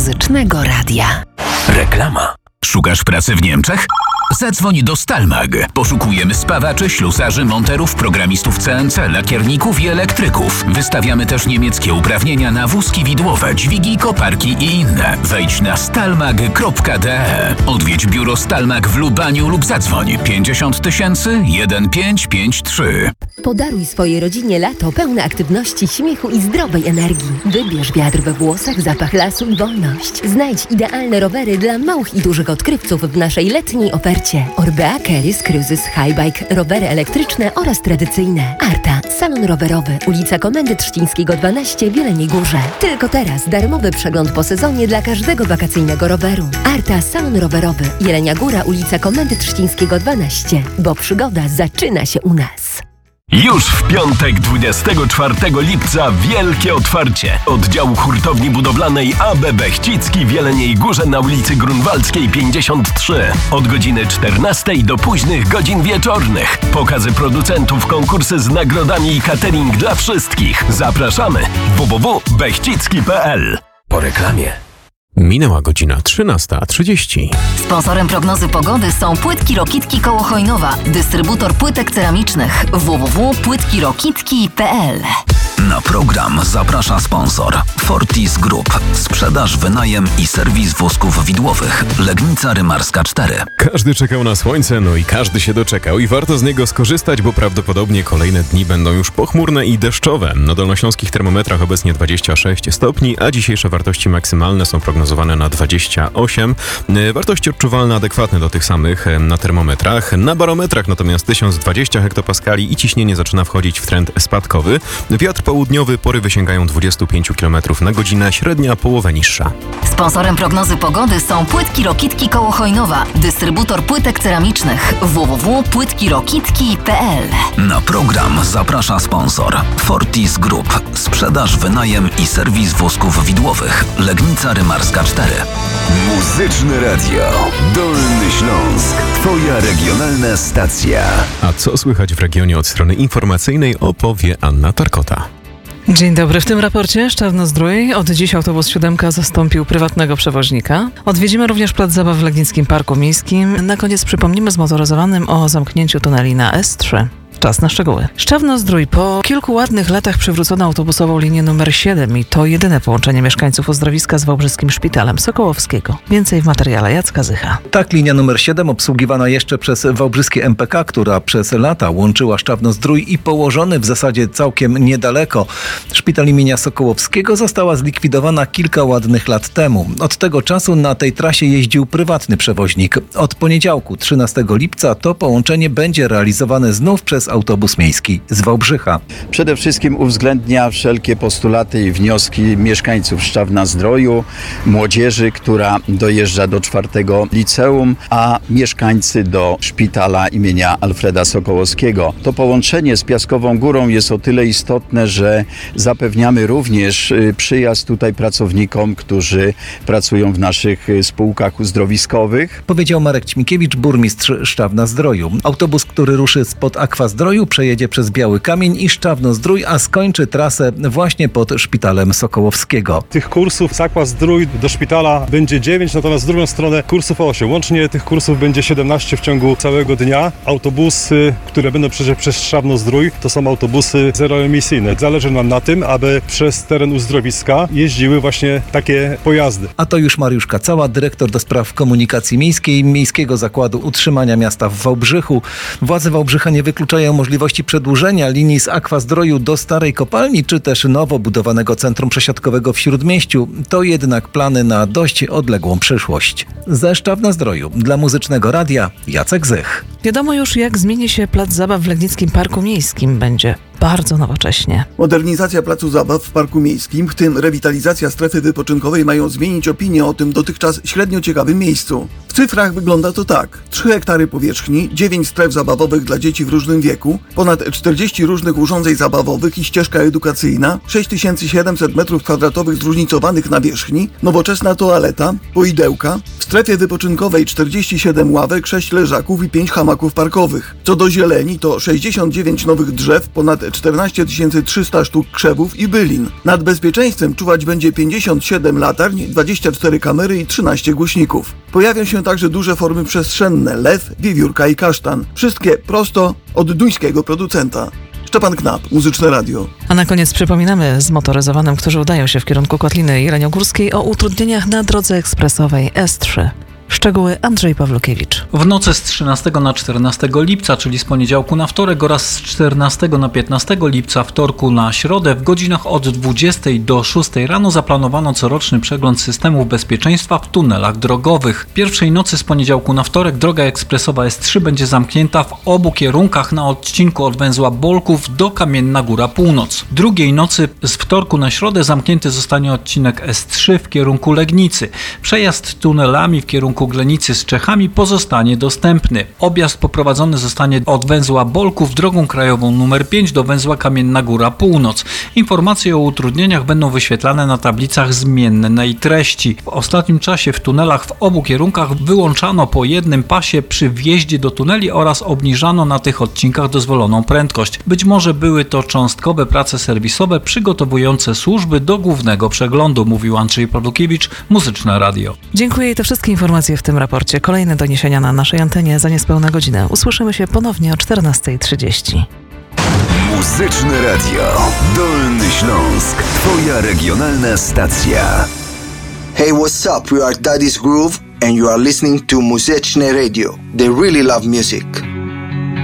Muzycznego Radia. Reklama. Szukasz pracy w Niemczech? Zadzwoń do Stalmag. Poszukujemy spawaczy, ślusarzy, monterów, programistów CNC, lakierników i elektryków. Wystawiamy też niemieckie uprawnienia na wózki widłowe, dźwigi, koparki i inne. Wejdź na stalmag.de. Odwiedź biuro Stalmag w Lubaniu lub zadzwoń 50 000 1553. Podaruj swojej rodzinie lato pełne aktywności, śmiechu i zdrowej energii. Wybierz wiatr we włosach, zapach lasu i wolność. Znajdź idealne rowery dla małych i dużych odkrywców w naszej letniej ofercie. Orbea, Keris, Cruises, Highbike, rowery elektryczne oraz tradycyjne. Arta, salon rowerowy, ulica Komendy Trzcińskiego 12 w Jeleniej Górze. Tylko teraz darmowy przegląd po sezonie dla każdego wakacyjnego roweru. Arta, salon rowerowy, Jelenia Góra, ulica Komendy Trzcińskiego 12, bo przygoda zaczyna się u nas. Już w piątek 24 lipca wielkie otwarcie oddziału hurtowni budowlanej AB Bechcicki w Jeleniej Górze na ulicy Grunwaldzkiej 53. Od godziny 14 do późnych godzin wieczornych. Pokazy producentów, konkursy z nagrodami i catering dla wszystkich. Zapraszamy www.bechcicki.pl. Po reklamie. Minęła godzina 13:30. Sponsorem prognozy pogody są Płytki Rokitki koło Chojnowa. Dystrybutor płytek ceramicznych www.płytkirokitki.pl. Na program zaprasza sponsor Fortis Group. Sprzedaż, wynajem i serwis wózków widłowych. Legnica Rymarska 4. Każdy czekał na słońce, no i każdy się doczekał i warto z niego skorzystać, bo prawdopodobnie kolejne dni będą już pochmurne i deszczowe. Na dolnośląskich termometrach obecnie 26 stopni, a dzisiejsze wartości maksymalne są prognozowane na 28. Wartości odczuwalne adekwatne do tych samych na termometrach. Na barometrach natomiast 1020 hektopaskali i ciśnienie zaczyna wchodzić w trend spadkowy. Wiatr południowy, porywy sięgają 25 km na godzinę, średnia połowę niższa. Sponsorem prognozy pogody są Płytki Rokitki koło Chojnowa. Dystrybutor płytek ceramicznych www.płytkirokitki.pl. Na program zaprasza sponsor Fortis Group. Sprzedaż, wynajem i serwis wózków widłowych. Legnica Rymarska 4. Muzyczne Radio. Dolny Śląsk. Twoja regionalna stacja. A co słychać w regionie od strony informacyjnej, opowie Anna Tarkota. Dzień dobry. W tym raporcie Szczawno-Zdrój. Od dziś autobus 7 zastąpił prywatnego przewoźnika. Odwiedzimy również plac zabaw w Legnickim Parku Miejskim. Na koniec przypomnimy zmotoryzowanym o zamknięciu tuneli na S3. Czas na szczegóły. Szczawno-Zdrój. Po kilku ładnych latach przywrócono autobusową linię numer 7 i to jedyne połączenie mieszkańców uzdrowiska z Wałbrzyskim Szpitalem Sokołowskiego. Więcej w materiale Jacka Zycha. Tak, linia numer 7 obsługiwana jeszcze przez wałbrzyskie MPK, która przez lata łączyła Szczawno-Zdrój i położony w zasadzie całkiem niedaleko Szpital imienia Sokołowskiego została zlikwidowana kilka ładnych lat temu. Od tego czasu na tej trasie jeździł prywatny przewoźnik. Od poniedziałku 13 lipca to połączenie będzie realizowane znów przez autobus miejski z Wałbrzycha. Przede wszystkim uwzględnia wszelkie postulaty i wnioski mieszkańców Szczawna-Zdroju, młodzieży, która dojeżdża do 4 liceum, a mieszkańcy do szpitala imienia Alfreda Sokołowskiego. To połączenie z Piaskową Górą jest o tyle istotne, że zapewniamy również przyjazd tutaj pracownikom, którzy pracują w naszych spółkach uzdrowiskowych. Powiedział Marek Ćmikiewicz, burmistrz Szczawna-Zdroju. Autobus, który ruszy spod Akwazdroju, przejedzie przez Biały Kamień i Szczawno-Zdrój, a skończy trasę właśnie pod Szpitalem Sokołowskiego. Tych kursów z Akwazdrój do szpitala będzie 9, natomiast z drugą stronę kursów 8. Łącznie tych kursów będzie 17 w ciągu całego dnia. Autobusy, które będą przez Szczawno-Zdrój, to są autobusy zeroemisyjne. Zależy nam na tym, aby przez teren uzdrowiska jeździły właśnie takie pojazdy. A to już Mariusz Kacała, dyrektor do spraw komunikacji miejskiej Miejskiego Zakładu Utrzymania Miasta w Wałbrzychu. Władze Wałbrzycha nie wykluczają możliwości przedłużenia linii z Akwazdroju do Starej Kopalni, czy też nowo budowanego centrum przesiadkowego w Śródmieściu. To jednak plany na dość odległą przyszłość. Ze Szczawna-Zdroju dla Muzycznego Radia Jacek Zych. Wiadomo już, jak zmieni się plac zabaw w Legnickim Parku Miejskim. Będzie bardzo nowocześnie. Modernizacja placu zabaw w Parku Miejskim, w tym rewitalizacja strefy wypoczynkowej, mają zmienić opinię o tym dotychczas średnio ciekawym miejscu. W cyfrach wygląda to tak. 3 hektary powierzchni, 9 stref zabawowych dla dzieci w różnym wieku, ponad 40 różnych urządzeń zabawowych i ścieżka edukacyjna, 6700 m2 zróżnicowanych nawierzchni, nowoczesna toaleta, poidełka, w strefie wypoczynkowej 47 ławek, 6 leżaków i 5 hamaków parkowych. Co do zieleni, to 69 nowych drzew, ponad 14 300 sztuk krzewów i bylin. Nad bezpieczeństwem czuwać będzie 57 latarń, 24 kamery i 13 głośników. Pojawią się także duże formy przestrzenne: lew, wiewiórka i kasztan. Wszystkie prosto od duńskiego producenta. Szczepan Knap, Muzyczne Radio. A na koniec przypominamy zmotoryzowanym, którzy udają się w kierunku Kotliny Jeleniogórskiej, o utrudnieniach na drodze ekspresowej S3. Szczegóły Andrzej Pawlukiewicz. W nocy z 13 na 14 lipca, czyli z poniedziałku na wtorek, oraz z 14 na 15 lipca, wtorku na środę, w godzinach od 20 do 6 rano zaplanowano coroczny przegląd systemów bezpieczeństwa w tunelach drogowych. Pierwszej nocy z poniedziałku na wtorek droga ekspresowa S3 będzie zamknięta w obu kierunkach na odcinku od węzła Bolków do Kamienna Góra Północ. Drugiej nocy z wtorku na środę zamknięty zostanie odcinek S3 w kierunku Legnicy. Przejazd tunelami w kierunku Glenicy z Czechami pozostanie dostępny. Objazd poprowadzony zostanie od węzła Bolków drogą krajową nr 5 do węzła Kamienna Góra Północ. Informacje o utrudnieniach będą wyświetlane na tablicach zmiennej treści. W ostatnim czasie w tunelach w obu kierunkach wyłączano po jednym pasie przy wjeździe do tuneli oraz obniżano na tych odcinkach dozwoloną prędkość. Być może były to cząstkowe prace serwisowe przygotowujące służby do głównego przeglądu, mówił Andrzej Pawlukiewicz, Muzyczne Radio. Dziękuję, i to wszystkie informacje w tym raporcie. Kolejne doniesienia na naszej antenie za niespełna godzinę. Usłyszymy się ponownie o 14:30. Muzyczne Radio. Dolny Śląsk. Twoja regionalna stacja. Hey, what's up? We are Daddy's Groove and you are listening to Muzyczne Radio. They really love music.